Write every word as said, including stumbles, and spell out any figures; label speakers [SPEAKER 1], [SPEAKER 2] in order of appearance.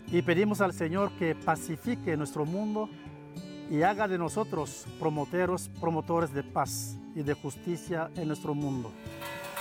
[SPEAKER 1] Y pedimos al Señor que pacifique nuestro mundo y haga de nosotros promotores, promotores de paz y de justicia en nuestro mundo.